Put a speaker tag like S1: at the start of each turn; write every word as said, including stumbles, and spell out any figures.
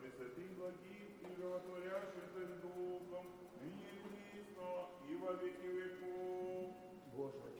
S1: Пресвятым, благим и животворящим Твоим Духом, ныне и присно, и во веки веков.
S2: Боже,